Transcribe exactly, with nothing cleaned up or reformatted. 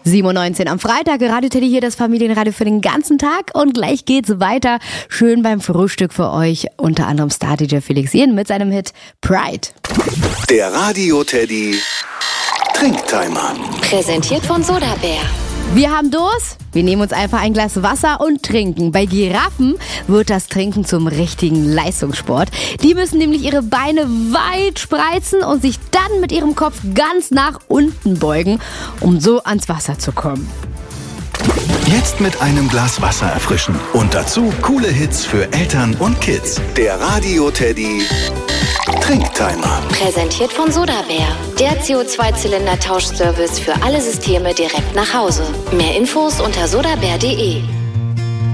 sieben Uhr neunzehn am Freitag, Radio Teddy hier, das Familienradio für den ganzen Tag. Und gleich geht's weiter. Schön beim Frühstück für euch. Unter anderem Star-D J Felix Jen mit seinem Hit Pride. Der Radio Teddy Trinktimer. Präsentiert von Sodabär. Wir haben Durst, wir nehmen uns einfach ein Glas Wasser und trinken. Bei Giraffen wird das Trinken zum richtigen Leistungssport. Die müssen nämlich ihre Beine weit spreizen und sich dann mit ihrem Kopf ganz nach unten beugen, um so ans Wasser zu kommen. Jetzt mit einem Glas Wasser erfrischen. Und dazu coole Hits für Eltern und Kids. Der Radio Teddy Trinktimer. Präsentiert von Sodabär. Der C O zwei Zylinder Tauschservice für alle Systeme direkt nach Hause. Mehr Infos unter sodabär punkt de.